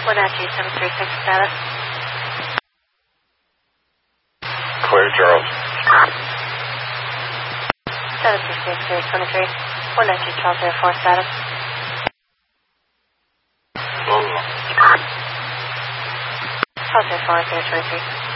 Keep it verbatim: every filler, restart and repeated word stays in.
one nine two seven three six status. Clear, Charles. seven two six zero two three, one nine two one two zero four status. Oh. twelve zero four zero two three.